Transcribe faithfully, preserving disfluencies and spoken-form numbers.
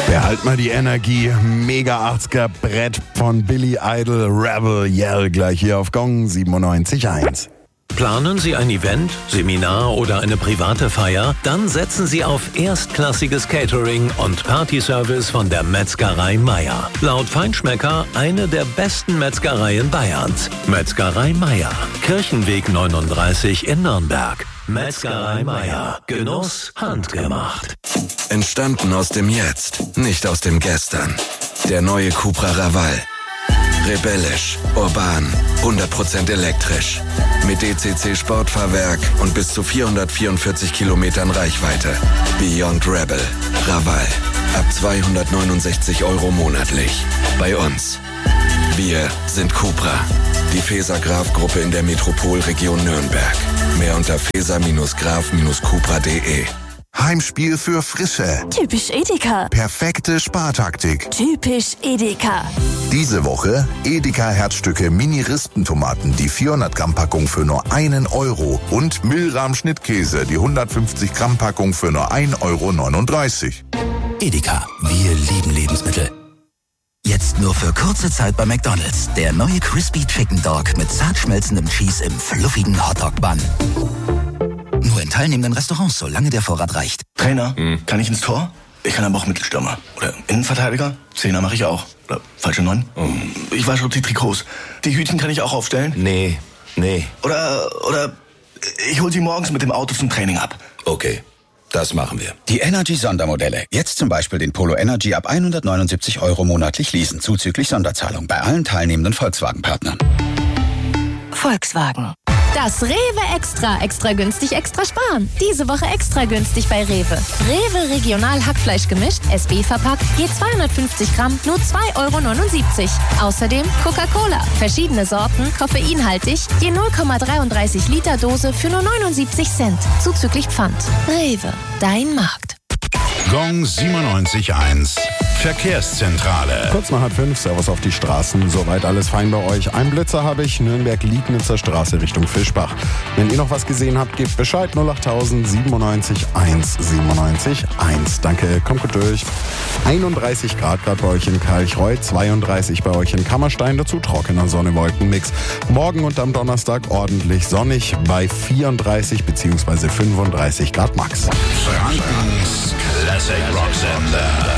Behalt mal die Energie. Mega achtziger Brett von Billy Idol, Rebel Yell, gleich hier auf Gong siebenundneunzig Komma eins. Planen Sie ein Event, Seminar oder eine private Feier? Dann setzen Sie auf erstklassiges Catering und Partyservice von der Metzgerei Meier. Laut Feinschmecker eine der besten Metzgereien Bayerns. Metzgerei Meier, Kirchenweg neununddreißig in Nürnberg. Metzgerei Meier, Genuss handgemacht. Entstanden aus dem Jetzt, nicht aus dem Gestern. Der neue Cupra Raval. Rebellisch, urban, hundert Prozent elektrisch. Mit D C C-Sportfahrwerk und bis zu vierhundertvierundvierzig Kilometern Reichweite. Beyond Rebel. Raval. Ab zweihundertneunundsechzig Euro monatlich. Bei uns. Wir sind Cupra. Die Feser-Graf-Gruppe in der Metropolregion Nürnberg. Mehr unter feser Graf Cupra punkt de. Heimspiel für Frische. Typisch Edeka. Perfekte Spartaktik. Typisch Edeka. Diese Woche Edeka Herzstücke Mini-Rispentomaten, die vierhundert Gramm Packung für nur einen Euro und Milram Schnittkäse, die hundertfünfzig Gramm Packung für nur ein Euro neununddreißig. Edeka, wir lieben Lebensmittel. Jetzt nur für kurze Zeit bei McDonald's. Der neue Crispy Chicken Dog mit zart schmelzendem Cheese im fluffigen Hotdog-Bun. Nur in teilnehmenden Restaurants, solange der Vorrat reicht. Trainer, hm. kann ich ins Tor? Ich kann aber auch Mittelstürmer. Oder Innenverteidiger? Zehner mache ich auch. Oder falsche Neun? Oh. Ich wasche auch die Trikots. Die Hütchen kann ich auch aufstellen? Nee, nee. Oder, oder ich hole sie morgens mit dem Auto zum Training ab. Okay, das machen wir. Die Energy-Sondermodelle. Jetzt zum Beispiel den Polo Energy ab hundertneunundsiebzig Euro monatlich leasen, zuzüglich Sonderzahlung bei allen teilnehmenden Volkswagen-Partnern. Volkswagen. Das Rewe Extra. Extra günstig, extra sparen. Diese Woche extra günstig bei Rewe. Rewe Regional Hackfleisch gemischt, S B verpackt, je zweihundertfünfzig Gramm, nur zwei Euro neunundsiebzig. Außerdem Coca-Cola. Verschiedene Sorten, koffeinhaltig, je null Komma dreiunddreißig Liter Dose für nur neunundsiebzig Cent. Zuzüglich Pfand. Rewe, dein Markt. Gong siebenundneunzig Komma eins. Verkehrszentrale. Kurz nach halb fünf, Servus auf die Straßen. Soweit alles fein bei euch. Ein Blitzer habe ich, Nürnberg-Liegnitzer Straße Richtung Fischbach. Wenn ihr noch was gesehen habt, gebt Bescheid. null achttausend siebenundneunzig eins siebenundneunzig eins. Danke, kommt gut durch. einunddreißig Grad gerade bei euch in Kalchreuth, zweiunddreißig bei euch in Kammerstein, dazu trockener Sonne-Wolken-Mix. Morgen und am Donnerstag ordentlich sonnig bei vierunddreißig bzw. fünfunddreißig Grad max. Frankens Classic Rock Sender.